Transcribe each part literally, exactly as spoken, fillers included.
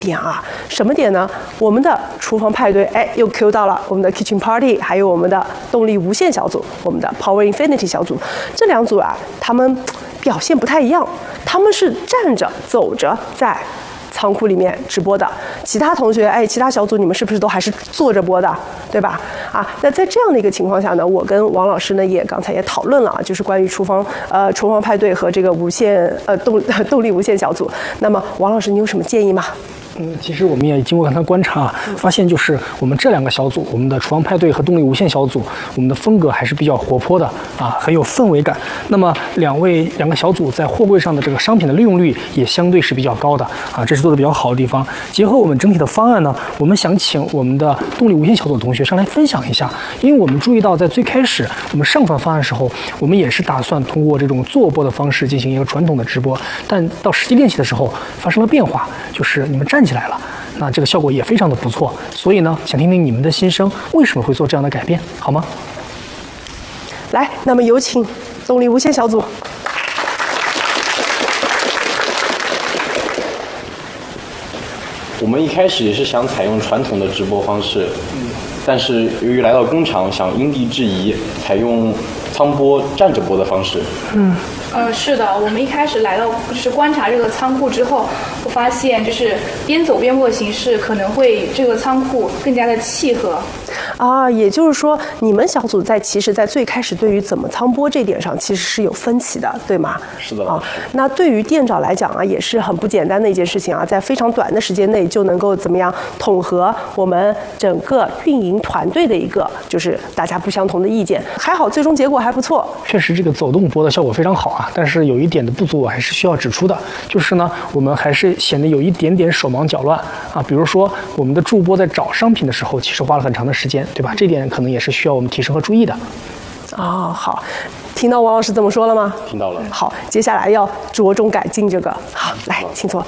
点啊，什么点呢？我们的厨房派对，哎，又 Q 到了我们的 Kitchen Party， 还有我们的动力无限小组，我们的 Power Infinity 小组，这两组啊，他们表现不太一样，他们是站着走着在仓库里面直播的，其他同学，哎，其他小组你们是不是都还是坐着播的，对吧？啊，那在这样的一个情况下呢，我跟王老师呢也刚才也讨论了啊，就是关于厨房呃厨房派对和这个无限呃动动力无限小组。那么王老师，你有什么建议吗？ 嗯，其实我们也经过刚才观察，发现就是我们这两个小组，我们的厨房派对和动力无限小组，我们的风格还是比较活泼的啊，很有氛围感。那么两位两个小组在货柜上的这个商品的利用率也相对是比较高的啊，这是做的比较好的地方。结合我们整体的方案呢，我们想请我们的动力无限小组的同学上来分享一下，因为我们注意到在最开始我们上传方案的时候，我们也是打算通过这种坐播的方式进行一个传统的直播，但到实际练习的时候发生了变化，就是你们站起来了，那这个效果也非常的不错，所以呢，想听听你们的心声，为什么会做这样的改变，好吗？ 来，那么有请动力无限小组。 我们一开始也是想采用传统的直播方式，但是由于来到工厂，想因地制宜，采用仓播站着播的方式。 嗯。 呃，是的，我们一开始来到就是观察这个仓库之后，我发现就是边走边播的形式可能会这个仓库更加的契合。 啊，也就是说，你们小组在其实，在最开始对于怎么仓播这点上，其实是有分歧的，对吗？ 是的。 啊，那对于店长来讲啊，也是很不简单的一件事情啊，在非常短的时间内就能够怎么样统合我们整个运营团队的一个就是大家不相同的意见。还好，最终结果还不错。 确实，这个走动播的效果非常好啊，但是有一点的不足，我还是需要指出的，就是呢，我们还是显得有一点点手忙脚乱啊。比如说，我们的助播在找商品的时候，其实花了很长的时间。对吧？这点可能也是需要我们提升和注意的。 哦，好，听到王老师这么说了吗？ 听到了。 好，接下来要着重改进这个。好，来，请坐。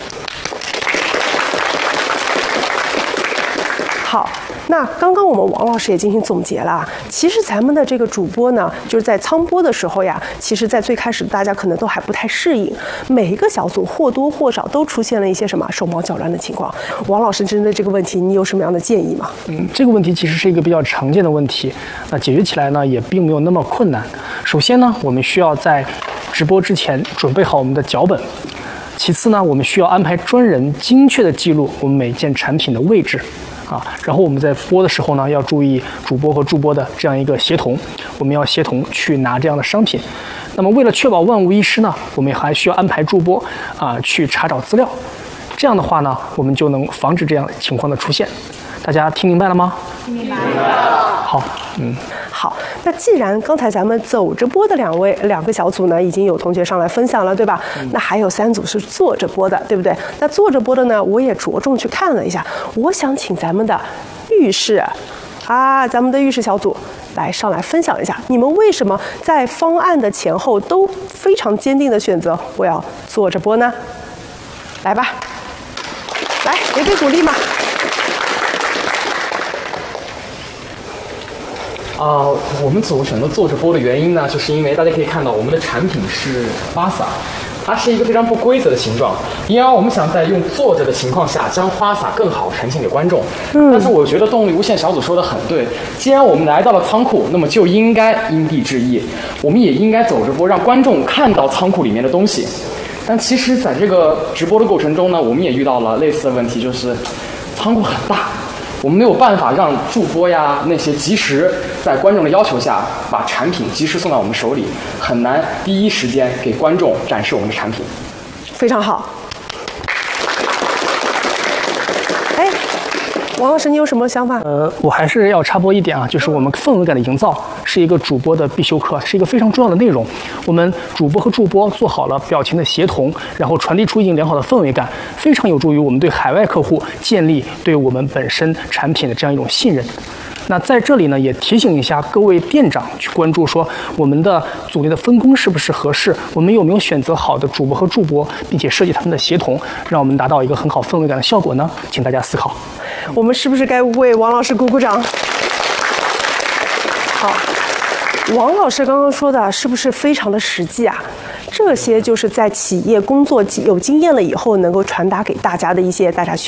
好。那刚刚我们王老师也进行总结了，其实咱们的这个主播呢，就是在仓播的时候呀，其实在最开始大家可能都还不太适应，每一个小组或多或少都出现了一些什么手忙脚乱的情况。王老师针对这个问题，你有什么样的建议吗？ 嗯，这个问题其实是一个比较常见的问题，那解决起来呢也并没有那么困难。首先呢，我们需要在直播之前准备好我们的脚本。其次呢，我们需要安排专人精确的记录我们每件产品的位置。啊，然后我们在播的时候呢，要注意主播和助播的这样一个协同，我们要协同去拿这样的商品。那么为了确保万无一失呢，我们还需要安排助播啊去查找资料。这样的话呢，我们就能防止这样情况的出现。大家听明白了吗？ 听明白了。 好，嗯。 好，那既然刚才咱们走着播的两位两个小组呢，已经有同学上来分享了，对吧？嗯、那还有三组是坐着播的，对不对？那坐着播的呢，我也着重去看了一下。我想请咱们的浴室啊，咱们的浴室小组来上来分享一下，你们为什么在方案的前后都非常坚定的选择我要坐着播呢？来吧，来，给给鼓励嘛。 啊、呃，我们组选择坐着播的原因呢，就是因为大家可以看到我们的产品是花洒，它是一个非常不规则的形状，因而我们想在用坐着的情况下，将花洒更好呈现给观众。嗯，但是我觉得动力无限小组说的很对，既然我们来到了仓库，那么就应该因地制宜，我们也应该走着播，让观众看到仓库里面的东西。但其实在这个直播的过程中呢，我们也遇到了类似的问题，就是仓库很大。我们没有办法让助播呀那些及时在观众的要求下把产品及时送到我们手里，很难第一时间给观众展示我们的产品。 非常好。哎，王老师，你有什么想法？ 呃，我还是要插播一点啊，就是我们氛围感的营造是一个主播的必修课，是一个非常重要的内容。我们主播和助播做好了表情的协同，然后传递出一定良好的氛围感，非常有助于我们对海外客户建立对我们本身产品的这样一种信任。那在这里呢，也提醒一下各位店长去关注说，我们的组内的分工是不是合适，我们有没有选择好的主播和助播，并且设计他们的协同，让我们达到一个很好氛围感的效果呢？请大家思考。 我们是不是该为王老师鼓鼓掌？好，王老师刚刚说的是不是非常的实际啊？这些就是在企业工作有经验了以后，能够传达给大家的一些大家需